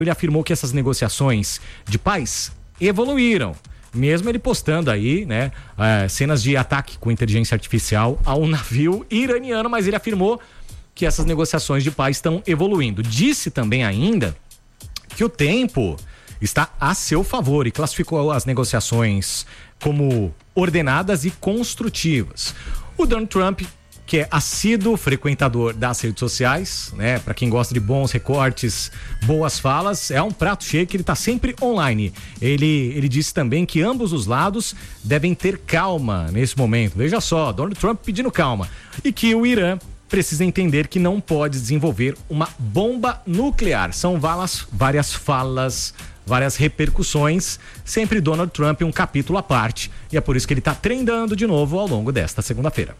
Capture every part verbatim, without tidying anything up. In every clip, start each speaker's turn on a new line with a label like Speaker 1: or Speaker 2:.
Speaker 1: Ele afirmou que essas negociações de paz evoluíram, mesmo ele postando aí, né, uh, cenas de ataque com inteligência artificial a um navio iraniano, mas ele afirmou que essas negociações de paz estão evoluindo. Disse também ainda que o tempo está a seu favor e classificou as negociações como ordenadas e construtivas. O Donald Trump, que é assíduo frequentador das redes sociais, né? Para quem gosta de bons recortes, boas falas, é um prato cheio que ele tá sempre online. Ele, ele disse também que ambos os lados devem ter calma nesse momento. Veja só, Donald Trump pedindo calma. E que o Irã precisa entender que não pode desenvolver uma bomba nuclear. São várias, várias falas, várias repercussões, sempre Donald Trump um capítulo à parte. E é por isso que ele tá trendando de novo ao longo desta segunda-feira.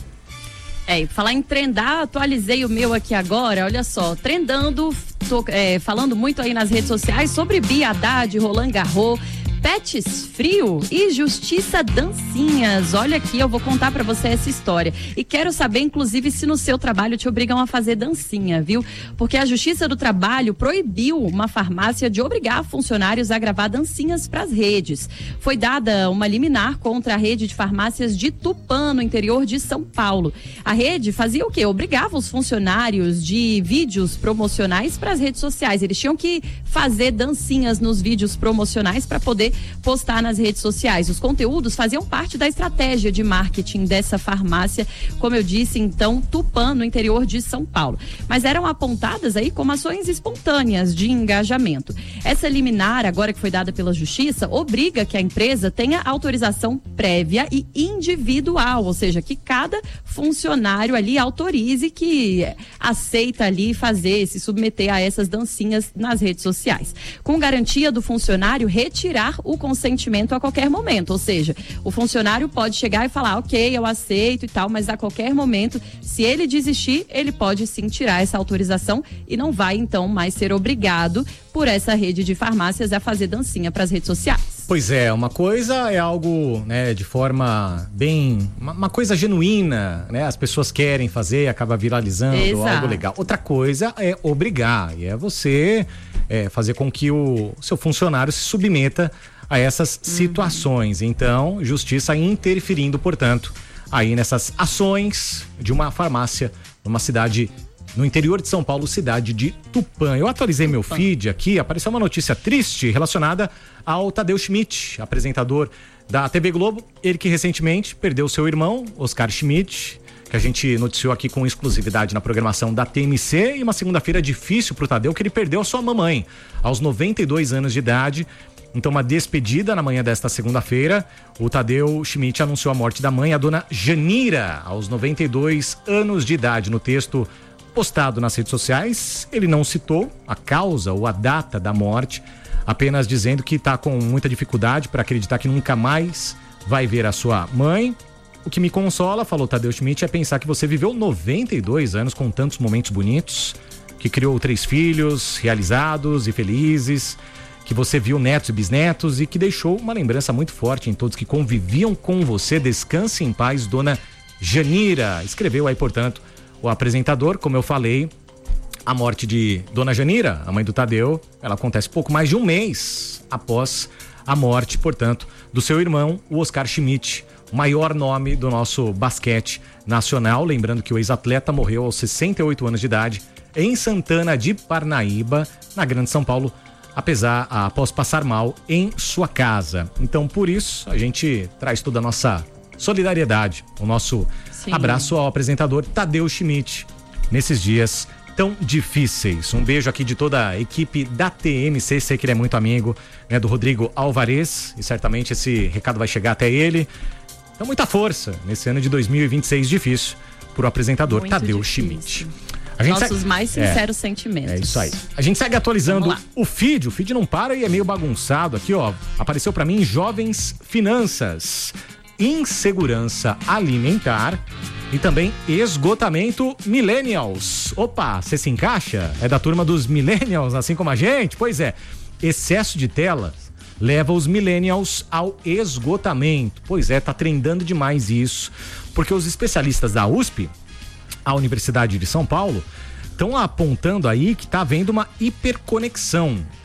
Speaker 2: É, e falar em trendar, atualizei o meu aqui agora, olha só, trendando, tô, é, falando muito aí nas redes sociais sobre Bia Haddad, Roland Garros, pets frio e justiça dancinhas. Olha aqui, eu vou contar pra você essa história. E quero saber, inclusive, se no seu trabalho te obrigam a fazer dancinha, viu? Porque a Justiça do Trabalho proibiu uma farmácia de obrigar funcionários a gravar dancinhas pras redes. Foi dada uma liminar contra a rede de farmácias de Tupã, no interior de São Paulo. A rede fazia o quê? Obrigava os funcionários de vídeos promocionais pras redes sociais. Eles tinham que fazer dancinhas nos vídeos promocionais para poder postar nas redes sociais. Os conteúdos faziam parte da estratégia de marketing dessa farmácia, como eu disse, então, Tupã, no interior de São Paulo. Mas eram apontadas aí como ações espontâneas de engajamento. Essa liminar, agora que foi dada pela Justiça, obriga que a empresa tenha autorização prévia e individual, ou seja, que cada funcionário ali autorize que aceita ali fazer, se submeter a essas dancinhas nas redes sociais. Com garantia do funcionário retirar o consentimento a qualquer momento, ou seja, o funcionário pode chegar e falar, ok, eu aceito e tal, mas a qualquer momento, se ele desistir, ele pode sim tirar essa autorização e não vai então mais ser obrigado por essa rede de farmácias a fazer dancinha para as redes sociais.
Speaker 1: Pois é, uma coisa é algo, né, de forma bem, uma, uma coisa genuína, né, as pessoas querem fazer e acaba viralizando. Exato. Algo legal. Outra coisa é obrigar, e é você é, fazer com que o seu funcionário se submeta a essas situações. Uhum. Então, justiça interferindo, portanto, aí nessas ações de uma farmácia numa cidade no interior de São Paulo, cidade de Tupã. Eu atualizei Tupã. Meu feed aqui, apareceu uma notícia triste relacionada ao Tadeu Schmidt, apresentador da T V Globo, ele que recentemente perdeu seu irmão, Oscar Schmidt, que a gente noticiou aqui com exclusividade na programação da T M C, e uma segunda-feira difícil pro Tadeu, que ele perdeu a sua mamãe aos noventa e dois anos de idade. Então, uma despedida na manhã desta segunda-feira. O Tadeu Schmidt anunciou a morte da mãe, a dona Janira, aos noventa e dois anos de idade. No texto postado nas redes sociais, ele não citou a causa ou a data da morte, apenas dizendo que está com muita dificuldade para acreditar que nunca mais vai ver a sua mãe. O que me consola, falou Tadeu Schmidt, é pensar que você viveu noventa e dois anos com tantos momentos bonitos, que criou três filhos realizados e felizes, que você viu netos e bisnetos e que deixou uma lembrança muito forte em todos que conviviam com você. Descanse em paz, dona Janira. Escreveu aí, portanto, o apresentador. Como eu falei, a morte de dona Janira, a mãe do Tadeu, ela acontece pouco mais de um mês após a morte, portanto, do seu irmão, o Oscar Schmidt, o maior nome do nosso basquete nacional. Lembrando que o ex-atleta morreu aos sessenta e oito anos de idade em Santana de Parnaíba, na Grande São Paulo, apesar, após passar mal em sua casa. Então, por isso, a gente traz toda a nossa solidariedade, o nosso Sim. abraço ao apresentador Tadeu Schmidt, nesses dias tão difíceis. Um beijo aqui de toda a equipe da T M C, sei que ele é muito amigo, né, do Rodrigo Alvarez, e certamente esse recado vai chegar até ele. Então, muita força nesse ano de dois mil e vinte e seis difícil pro apresentador muito Tadeu difícil. Schmidt. A gente
Speaker 2: Nossos
Speaker 1: segue...
Speaker 2: mais sinceros é, sentimentos.
Speaker 1: É isso aí. A gente segue atualizando o feed. O feed não para e é meio bagunçado aqui, ó. Apareceu pra mim Jovens Finanças, insegurança alimentar e também esgotamento millennials. Opa, você se encaixa? É da turma dos millennials, assim como a gente? Pois é. Excesso de tela leva os millennials ao esgotamento. Pois é, tá trendando demais isso. Porque os especialistas da U S P, a Universidade de São Paulo, estão apontando aí que está havendo uma hiperconexão